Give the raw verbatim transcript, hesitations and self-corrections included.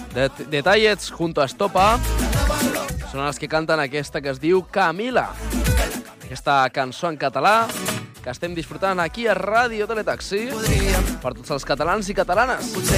de Detalles junto a Estopa són els que canten aquesta que es diu Camila. Aquesta cançó en català que estem disfrutant aquí a Ràdio Teletaxi per tots els catalans i catalanes.